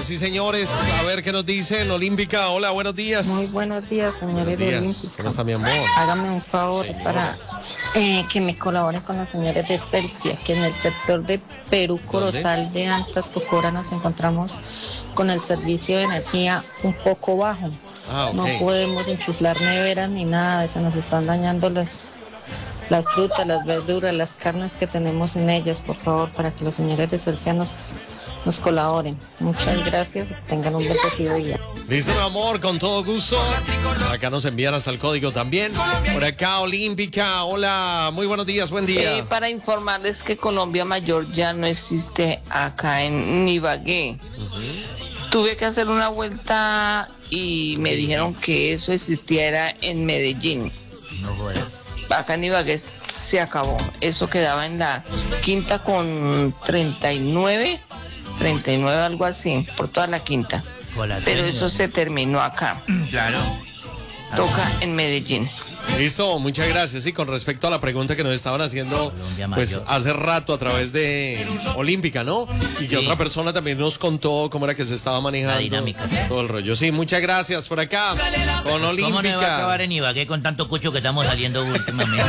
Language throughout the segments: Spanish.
sí señores, a ver qué nos dicen. Olímpica, hola, buenos días. Muy buenos días, señores de Olímpica. ¿Cómo está mi amor? Hágame un favor para que me colaboren con los señores de Celsia, que en el sector de Perú, Corozal de Antas, Cocora, nos encontramos con el servicio de energía un poco bajo. Okay. No podemos enchuflar neveras ni nada, se nos están dañando las frutas, las verduras, las carnes que tenemos en ellas, por favor, para que los señores de Celsia nos colaboren. Muchas gracias, tengan un bendecido día. Listo, mi amor, con todo gusto. Acá nos envían hasta el código también. Por acá, Olímpica, hola, muy buenos días, buen día. Para informarles que Colombia Mayor ya no existe acá en Ibagué. Tuve que hacer una vuelta y me dijeron que eso existiera en Medellín. No jodas. Acá en Ibagué se acabó. Eso quedaba en la quinta con 39, algo así, por toda la quinta. Pero eso se terminó acá. Claro. Toca en Medellín. Listo, muchas gracias. Y con respecto a la pregunta que nos estaban haciendo, pues hace rato a través de Olímpica, ¿no? Y que otra persona también nos contó cómo era que se estaba manejando la dinámica, todo el rollo. Sí, muchas gracias por acá con Olímpica. ¿Cómo no va a acabar en Ibagué con tanto cucho que estamos saliendo últimamente?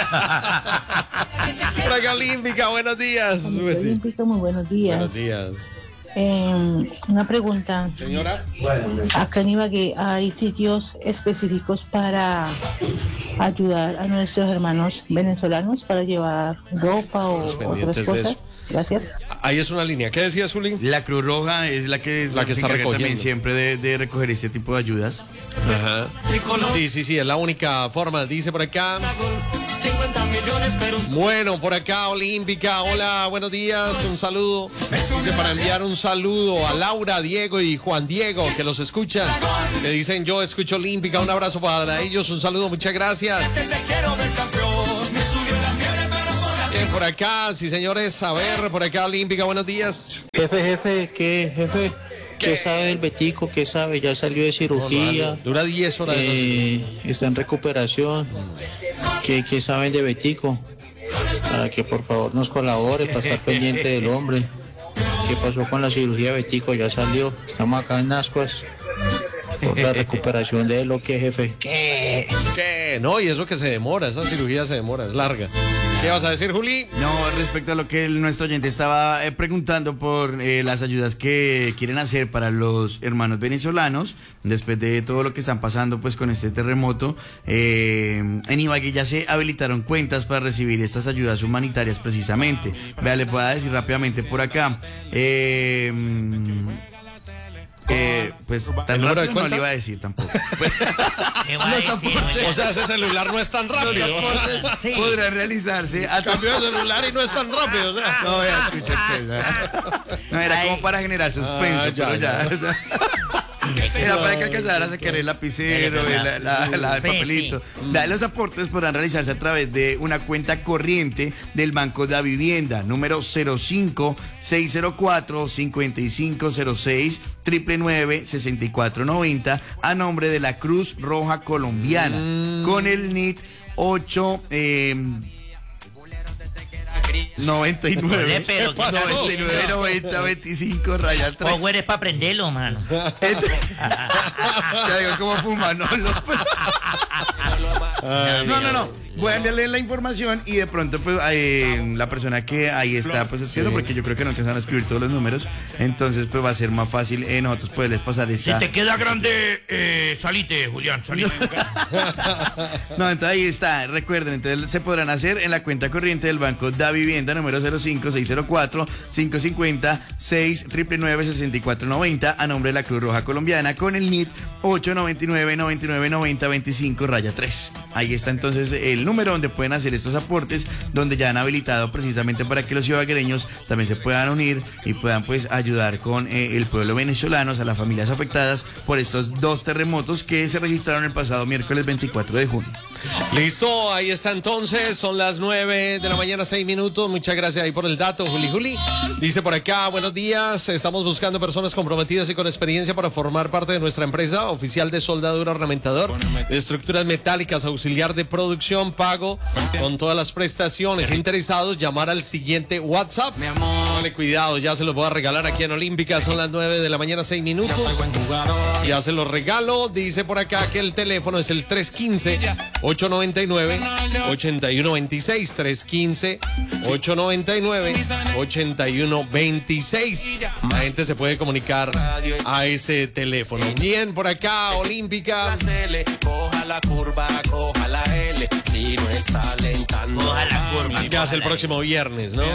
Por acá, Olímpica, buenos días. Olímpica, muy buenos días. Buenos días. Una pregunta. Señora. Acá en Ibagué hay sitios específicos para ayudar a nuestros hermanos venezolanos para llevar ropa o otras cosas. Gracias. Ahí es una línea. ¿Qué decías, Juli? La Cruz Roja es la que está recogiendo también siempre de recoger este tipo de ayudas. Ajá. Sí, es la única forma. Dice por acá. Bueno, por acá, Olímpica. Hola, buenos días. Un saludo. Dice para enviar un saludo a Laura, Diego y Juan Diego, que los escuchan. Que dicen, yo escucho Olímpica. Un abrazo para ellos. Un saludo, muchas gracias. Por acá, sí, señores. A ver, por acá, Olímpica, buenos días. Jefe, ¿qué sabe del Betico? ¿Qué sabe? Ya salió de cirugía. Dura 10 horas. Está en recuperación. ¿Qué saben de Betico? Para que por favor nos colabore, para estar pendiente del hombre. ¿Qué pasó con la cirugía de Betico? Ya salió. Estamos acá en Ascuas por la recuperación de él, ¿o qué, jefe? ¿Qué? No, y eso que se demora, esa cirugía se demora, es larga. ¿Qué vas a decir, Juli? No, respecto a lo que nuestro oyente estaba preguntando por las ayudas que quieren hacer para los hermanos venezolanos, después de todo lo que están pasando pues con este terremoto, en Ibagué ya se habilitaron cuentas para recibir estas ayudas humanitarias precisamente. Vea, le puedo decir rápidamente por acá. Pues tan rápido no le iba a decir tampoco. Los aportes, o sea, ese celular no es tan rápido. Los aportes podrán realizarse a cambio de celular y no es tan rápido. O sea. No, vea, escucha, no, era como para generar suspenso, pero ya. Era para que alcanzara a sacar el lapicero, el papelito. Los aportes podrán realizarse a través de una cuenta corriente del Banco de la Vivienda, número 05-604-5506 999-6490, a nombre de la Cruz Roja Colombiana, con el NIT 8... 99 pero 99 90 25 raya 3. Power es para prenderlo, mano. Ya digo, ¿cómo fuma? No. Voy a enviarle la información y de pronto pues la persona que ahí está pues escribiendo, porque yo creo que no alcanzan a escribir todos los números, entonces pues va a ser más fácil nosotros poderles pasar esta. Si te queda grande, salite, Julián, salite. No, entonces ahí está, recuerden, entonces se podrán hacer en la cuenta corriente del Banco da Vivienda, número 05-604-550-6 999-6490, a nombre de la Cruz Roja Colombiana, con el NIT 899-9990-25-3. Ahí está entonces el número donde pueden hacer estos aportes, donde ya han habilitado precisamente para que los ibaguereños también se puedan unir y puedan pues ayudar con el pueblo venezolano, a las familias afectadas por estos dos terremotos que se registraron el pasado miércoles 24 de junio. Listo, ahí está entonces, son las 9 de la mañana, 6 minutos. Muchas gracias ahí por el dato, Juli. Dice por acá, buenos días, estamos buscando personas comprometidas y con experiencia para formar parte de nuestra empresa, oficial de soldadura, ornamentador, de estructuras metálicas, auxiliar de producción, pago con todas las prestaciones. Interesados, llamar al siguiente WhatsApp. Vale, cuidado, ya se los voy a regalar aquí en Olímpica, son las 9 de la mañana, 6 minutos. Ya se los regalo, dice por acá que el teléfono es el 315-899-8126, 315-899-8126. La gente se puede comunicar a ese teléfono. Bien, por acá, Olímpica. Coja la curva, coja la L. Si no está alentando, Coja la curva. ¿Qué hace el próximo viernes, no?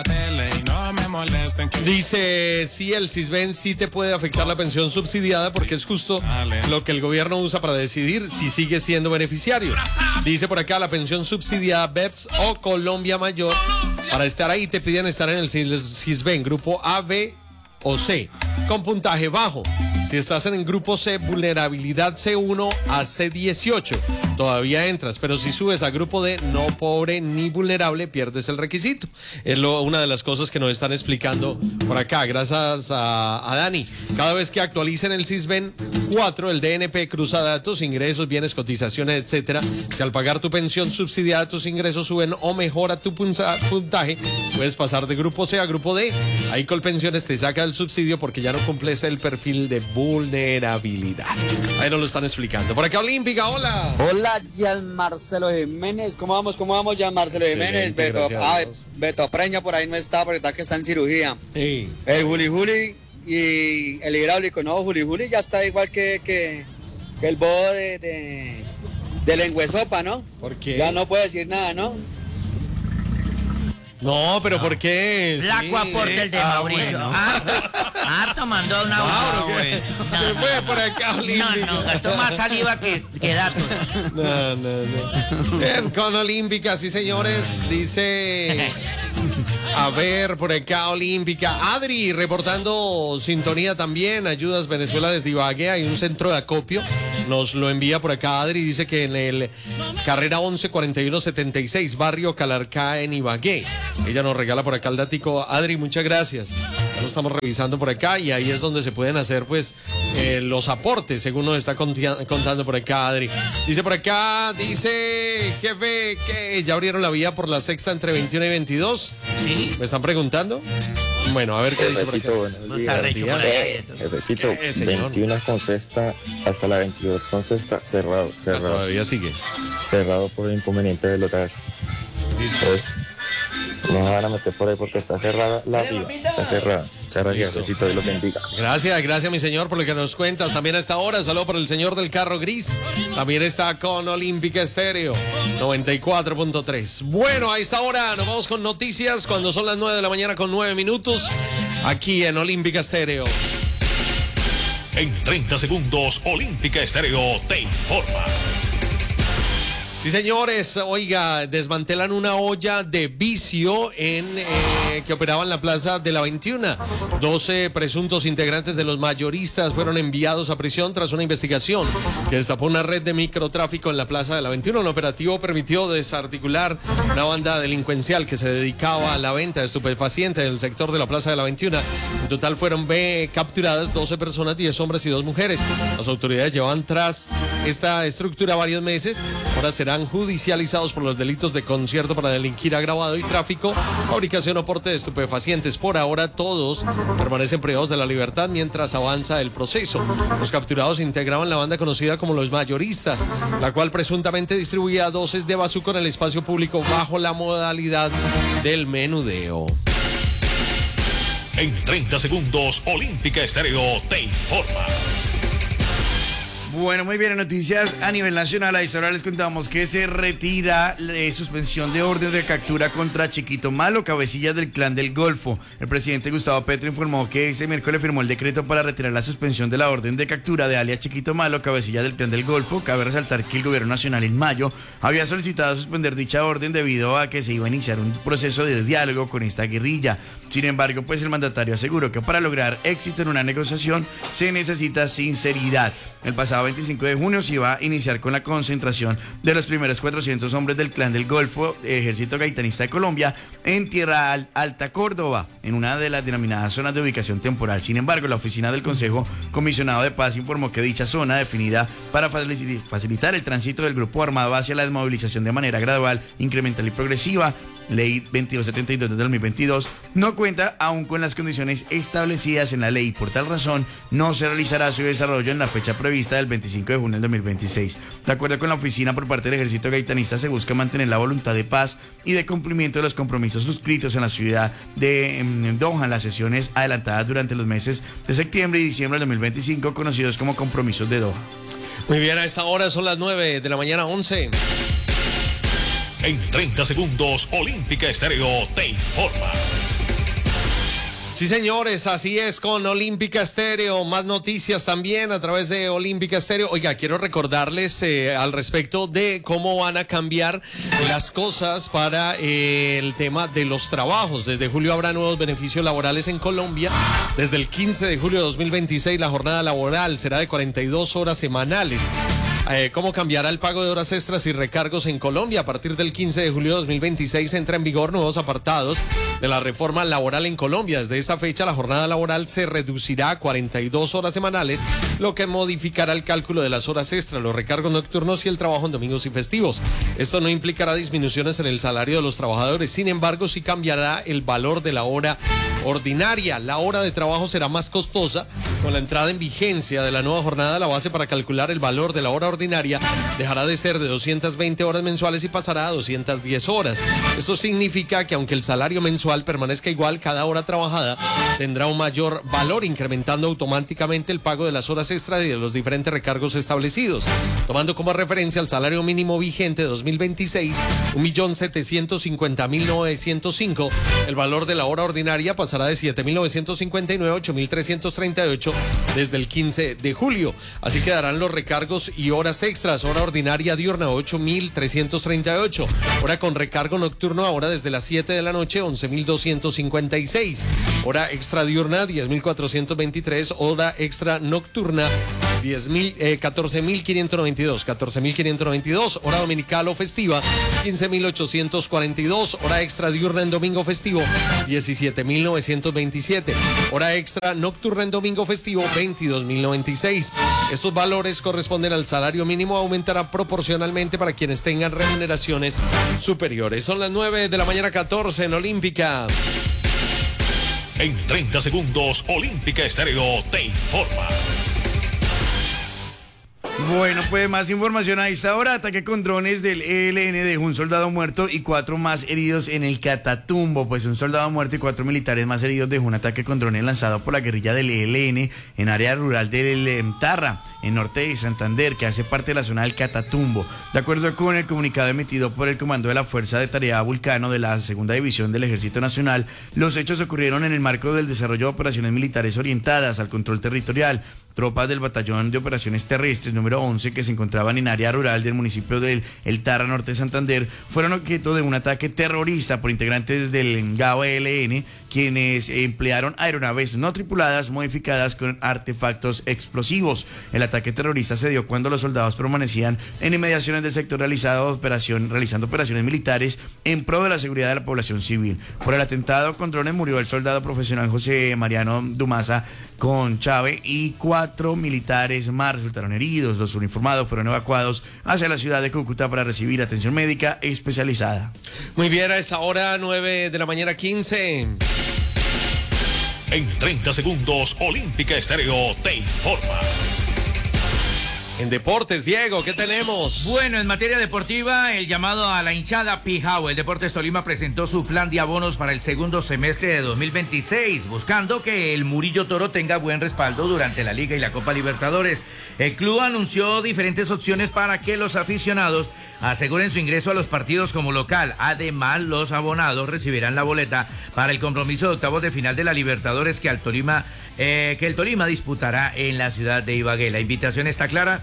Dice, sí, el Sisbén sí te puede afectar la pensión subsidiada porque es justo lo que el gobierno usa para decidir si sigue siendo beneficiario. Dice por acá, la pensión subsidiada BEPS o Colombia Mayor, para estar ahí te piden estar en el Sisbén, grupo A, B o C, con puntaje bajo. Si estás en el grupo C, vulnerabilidad C1 a C18, todavía entras, pero si subes a grupo D, no pobre ni vulnerable, pierdes el requisito. Es una de las cosas que nos están explicando por acá, gracias a Dani. Cada vez que actualicen el Sisbén 4, el DNP cruza datos, ingresos, bienes, cotizaciones, etcétera. Si al pagar tu pensión subsidiada tus ingresos suben o mejora tu puntaje, puedes pasar de grupo C a grupo D. Ahí Colpensiones te saca del subsidio porque ya no cumples el perfil de vulnerabilidad. Ahí nos lo están explicando. Por acá Olímpica, hola. Hola, Gian Marcelo Jiménez. ¿Cómo vamos, Gian Marcelo Jiménez? Beto Preña por ahí no está, porque está que está en cirugía. Sí. El Juli y el hidráulico, no, Juli ya está igual que el bobo de Lengüesopa, ¿no? ¿Por qué? Ya no puede decir nada, ¿no? No, pero ¿por qué? Flaco aporte el de Mauricio. bueno. Tomando una Claro, bueno. Se fue por acá Olímpica. No, gastó más saliva que datos. No. Bien, con Olímpica, sí señores, dice, a ver, por acá Olímpica, Adri reportando sintonía también, ayudas Venezuela desde Ibagué, hay un centro de acopio, nos lo envía por acá Adri, dice que en el carrera 114176, barrio Calarcá en Ibagué. Ella nos regala por acá el dático. Adri, muchas gracias. Ya lo estamos revisando por acá y ahí es donde se pueden hacer pues los aportes, según nos está contando por acá Adri. Dice por acá, jefe, que ya abrieron la vía por la sexta entre 21 y 22. ¿Sí? ¿Me están preguntando? Bueno, a ver qué dice por acá. Jefecito, 21 con cesta hasta la 22 con cesta, cerrado. Todavía sigue. Cerrado por el inconveniente de los gas. Pues no se van a meter por ahí porque está cerrada la vía. Está cerrada. Muchas gracias, jefecito, Dios los bendiga. Gracias, mi señor, por lo que nos cuentas. También a esta hora, saludo por el señor del carro gris. También está con Olímpica Estéreo 94.3. Bueno, a esta hora nos vamos con noticias cuando son las 9 de la mañana con 9 minutos. Aquí en Olímpica Estéreo. En 30 segundos, Olímpica Estéreo te informa. Sí, señores, oiga, desmantelan una olla de vicio que operaba en la plaza de la 21. 12 presuntos integrantes de los mayoristas fueron enviados a prisión tras una investigación que destapó una red de microtráfico en la plaza de la 21. El operativo permitió desarticular una banda delincuencial que se dedicaba a la venta de estupefacientes en el sector de la plaza de la 21. En total fueron capturadas 12 personas, 10 hombres y 2 mujeres. Las autoridades llevan tras esta estructura varios meses. Ahora serán judicializados por los delitos de concierto para delinquir agravado y tráfico, fabricación o porte de estupefacientes. Por ahora todos permanecen privados de la libertad mientras avanza el proceso. Los capturados integraban la banda conocida como los mayoristas, la cual presuntamente distribuía dosis de bazuco en el espacio público bajo la modalidad del menudeo. En 30 segundos, Olímpica Estéreo te informa. Bueno, muy bien, en noticias a nivel nacional. Ahora les contamos que se retira suspensión de orden de captura contra Chiquito Malo, cabecilla del Clan del Golfo. El presidente Gustavo Petro informó que este miércoles firmó el decreto para retirar la suspensión de la orden de captura de alias Chiquito Malo, cabecilla del Clan del Golfo. Cabe resaltar que el gobierno nacional en mayo había solicitado suspender dicha orden debido a que se iba a iniciar un proceso de diálogo con esta guerrilla. Sin embargo, pues el mandatario aseguró que para lograr éxito en una negociación se necesita sinceridad. El pasado pasado 25 de junio se iba a iniciar con la concentración de los primeros 400 hombres del Clan del Golfo, Ejército Gaitanista de Colombia, en Tierra Alta, Córdoba, en una de las denominadas zonas de ubicación temporal. Sin embargo, la oficina del Consejo Comisionado de Paz informó que dicha zona, definida para facilitar el tránsito del grupo armado hacia la desmovilización de manera gradual, incremental y progresiva, Ley 2272 de 2022, no cuenta aún con las condiciones establecidas en la ley. Por tal razón, no se realizará su desarrollo en la fecha prevista del 25 de junio del 2026. De acuerdo con la oficina, por parte del Ejército Gaitanista, se busca mantener la voluntad de paz y de cumplimiento de los compromisos suscritos en la ciudad de Doha en las sesiones adelantadas durante los meses de septiembre y diciembre del 2025, conocidos como compromisos de Doha. Muy bien, a esta hora son las 9 de la mañana, 11. En 30 segundos, Olímpica Estéreo te informa. Sí, señores, así es con Olímpica Estéreo. Más noticias también a través de Olímpica Estéreo. Oiga, quiero recordarles al respecto de cómo van a cambiar las cosas para el tema de los trabajos. Desde julio habrá nuevos beneficios laborales en Colombia. Desde el 15 de julio de 2026 la jornada laboral será de 42 horas semanales. ¿Cómo cambiará el pago de horas extras y recargos en Colombia? A partir del 15 de julio de 2026 entra en vigor nuevos apartados de la reforma laboral en Colombia. Desde esa fecha la jornada laboral se reducirá a 42 horas semanales, lo que modificará el cálculo de las horas extras, los recargos nocturnos y el trabajo en domingos y festivos. Esto no implicará disminuciones en el salario de los trabajadores, sin embargo sí cambiará el valor de la hora ordinaria. La hora de trabajo será más costosa. Con la entrada en vigencia de la nueva jornada, la base para calcular el valor de la hora ordinaria dejará de ser de 220 horas mensuales y pasará a 210 horas. Esto significa que aunque el salario mensual permanezca igual, cada hora trabajada tendrá un mayor valor, incrementando automáticamente el pago de las horas extras y de los diferentes recargos establecidos. Tomando como referencia el salario mínimo vigente de 2026, 1.750.905, el valor de la hora ordinaria pasará de 7.959 a 8.338 desde el 15 de julio. Así quedarán los recargos y horas extras. Hora ordinaria diurna 8.338. Hora con recargo nocturno ahora desde las 7 de la noche 11.256. Hora extra diurna 10.423. Hora extra nocturna 14.592. Hora dominical o festiva 15.842. Hora extra diurna en domingo festivo 17.927. Hora extra nocturna en domingo festivo 22.096. Estos valores corresponden al salario mínimo, aumentará proporcionalmente para quienes tengan remuneraciones superiores. Son las 9 de la mañana 14 en Olímpica. En 30 segundos, Olímpica Estéreo te informa. Bueno, pues más información a esta hora. Ataque con drones del ELN dejó un soldado muerto y 4 más heridos en el Catatumbo. Pues un soldado muerto y 4 militares más heridos dejó un ataque con drones lanzado por la guerrilla del ELN en área rural del Tarra, en norte de Santander, que hace parte de la zona del Catatumbo. De acuerdo con el comunicado emitido por el comando de la Fuerza de Tarea Vulcano de la Segunda División del Ejército Nacional, los hechos ocurrieron en el marco del desarrollo de operaciones militares orientadas al control territorial. Tropas del Batallón de Operaciones Terrestres número 11, que se encontraban en área rural del municipio del El Tarra, norte de Santander, fueron objeto de un ataque terrorista por integrantes del GAO ELN, quienes emplearon aeronaves no tripuladas modificadas con artefactos explosivos. El ataque terrorista se dio cuando los soldados permanecían en inmediaciones del sector realizando operaciones militares en pro de la seguridad de la población civil. Por el atentado con drones murió el soldado profesional José Mariano Dumaza con Chávez y 4 militares más resultaron heridos. Los uniformados fueron evacuados hacia la ciudad de Cúcuta para recibir atención médica especializada. Muy bien, a esta hora 9 de la mañana 15. En 30 segundos, Olímpica Estéreo te informa. En deportes, Diego, ¿qué tenemos? Bueno, en materia deportiva, el llamado a la hinchada Pijao. El Deportes Tolima presentó su plan de abonos para el segundo semestre de 2026, buscando que el Murillo Toro tenga buen respaldo durante la Liga y la Copa Libertadores. El club anunció diferentes opciones para que los aficionados aseguren su ingreso a los partidos como local. Además, los abonados recibirán la boleta para el compromiso de octavos de final de la Libertadores que el Tolima disputará en la ciudad de Ibagué. La invitación está clara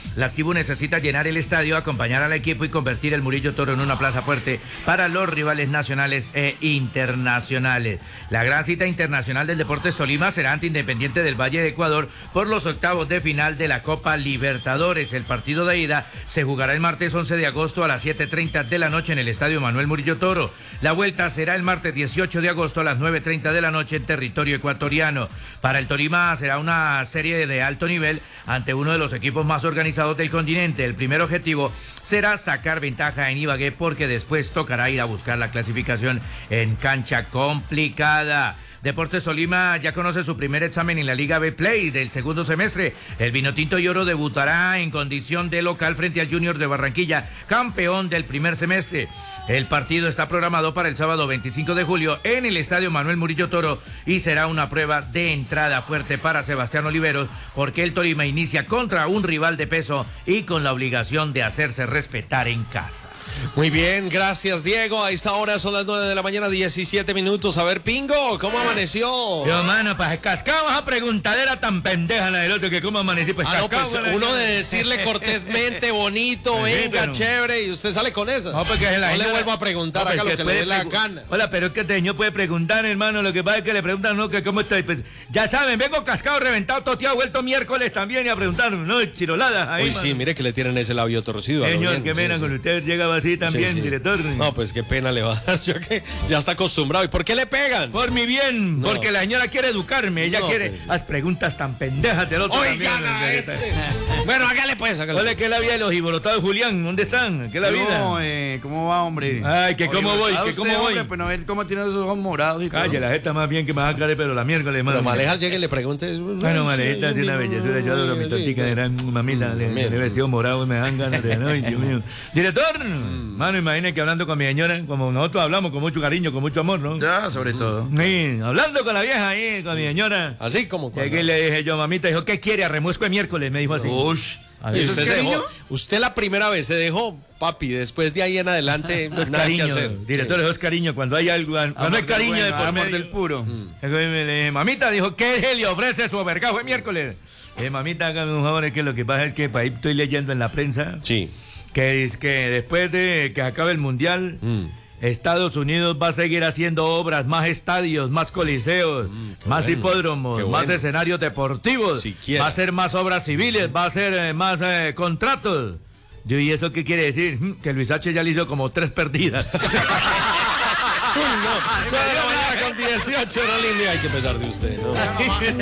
La Activo necesita llenar el estadio, acompañar al equipo y convertir el Murillo Toro en una plaza fuerte para los rivales nacionales e internacionales. La gran cita internacional del Deportes Tolima será ante Independiente del Valle de Ecuador por los octavos de final de la Copa Libertadores. El partido de ida se jugará el martes 11 de agosto a las 7:30 de la noche en el Estadio Manuel Murillo Toro. La vuelta será el martes 18 de agosto a las 9:30 de la noche en territorio ecuatoriano. Para el Tolima será una serie de alto nivel ante uno de los equipos más organizados del continente. El primer objetivo será sacar ventaja en Ibagué porque después tocará ir a buscar la clasificación en cancha complicada. Deportes Tolima ya conoce su primer examen en la Liga B Play del segundo semestre. El Vinotinto y Oro debutará en condición de local frente al Junior de Barranquilla, campeón del primer semestre. El partido está programado para el sábado 25 de julio en el Estadio Manuel Murillo Toro y será una prueba de entrada fuerte para Sebastián Oliveros porque el Tolima inicia contra un rival de peso y con la obligación de hacerse respetar en casa. Muy bien, gracias Diego. A esta hora son las 9 de la mañana, 17 minutos. A ver, Pingo, ¿cómo amaneció? Yo, mano, pues cascado esa preguntadera tan pendeja la del otro que cómo amanecí, pues cascado. No, pues uno de decirle cortésmente, bonito, venga, pero chévere, y usted sale con eso. No, porque no le vuelvo a preguntar acá lo que le dé la gana. Hola, pero es que este señor puede preguntar, hermano, lo que pasa es que le preguntan, no, que cómo estoy. Pues, ya saben, vengo cascado, reventado, toteado, vuelto miércoles también y a preguntar, no, chiroladas ahí. Uy, sí, mire que le tienen ese labio torcido. Señor, qué pena con usted, llegaba así también, director. No, pues qué pena le va a dar, yo que ya está acostumbrado. ¿Y por qué le pegan? Por mi bien, porque la señora quiere educarme, ella quiere las preguntas tan pendejas del otro. Oigan a este. Bueno, hágale pues, hágale. Hola, ¿qué es la vida de los iborotados, Julián? ¿Dónde están? ¿Qué es la vida? No, ¿cómo va, hombre? Ay, que cómo voy, que cómo voy. Hombre, pero a ver cómo tiene esos ojos morados y todo. Calle, la jeta más bien que me va a aclarar, pero la miércoles, mano. Pero Maleja llegue y le pregunte. Bueno, Malejita, sí, una belleza. Yo adoro mi tortica, era mamita, le vestido morado y me dan ganas de... Ay, Dios mío. Director, mano, imagínate que hablando con mi señora, como nosotros hablamos con mucho cariño, con mucho amor, ¿no? Ya, sobre todo. Sí, hablando con la vieja ahí, con mi señora. Así como cuando... Aquí le dije yo, mamita, dijo, ¿qué quiere? Arremuesco de miércoles, me dijo así. Ush. ¿Y usted se dejó? Usted la primera vez se dejó, papi, después de ahí en adelante, es nada cariño, que hacer. Director, eso es cariño, cuando hay algo, cuando hay cariño bueno, de por amor medio. del puro. Le dije, mamita, dijo, ¿qué le ofrece su vergajo de miércoles? Mamita, hágame un favor, es que lo que pasa es que ahí estoy leyendo en la prensa que es que después de que acabe el Mundial... Estados Unidos va a seguir haciendo obras, más estadios, más coliseos, más hipódromos, más escenarios deportivos, va a hacer más obras civiles, va a hacer más contratos. ¿Y eso qué quiere decir? Que Luis H. ya le hizo como 3 perdidas. Con 18, no, hay que pesar de usted, ¿no?